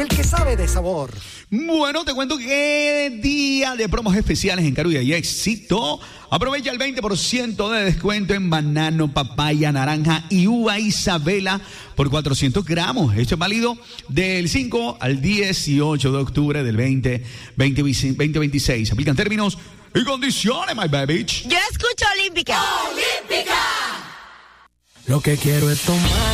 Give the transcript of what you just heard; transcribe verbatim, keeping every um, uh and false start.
del que sabe de sabor. Bueno, te cuento que día de promos especiales en Carulla y Éxito. Aprovecha el veinte por ciento de descuento en banano, papaya, naranja y uva Isabela por cuatrocientos gramos. Esto es válido del cinco al dieciocho de octubre del veinte veintiséis. Aplican términos y condiciones, my baby. Yo escucho Olímpica. Olímpica. Lo que quiero es tomar.